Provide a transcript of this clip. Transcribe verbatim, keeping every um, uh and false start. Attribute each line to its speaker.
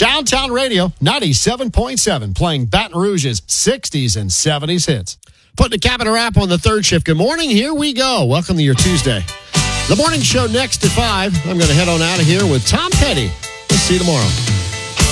Speaker 1: Downtown Radio, ninety-seven point seven, playing Baton Rouge's sixties and seventies hits. Putting a cap and a wrap on the third shift. Good morning. Here we go. Welcome to your Tuesday. The morning show next at five. I'm going to head on out of here with Tom Petty. We'll see you tomorrow.